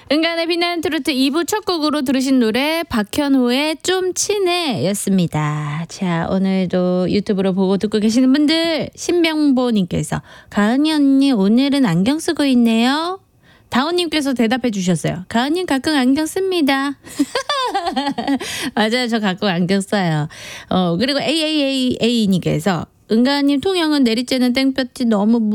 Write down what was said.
은간의 빛나는 트로트 2부 첫 곡으로 들으신 노래 박현호의 좀 친해 였습니다. 자, 오늘도 유튜브로 보고 듣고 계시는 분들, 신명보님께서 가은이 언니 오늘은 안경 쓰고 있네요. 다운님께서 대답해 주셨어요. 가은님 가끔 안경 씁니다. 맞아요. 저 가끔 안경 써요. 그리고 AAA님께서 은가님 통영은 내리쬐는 땡볕이 너무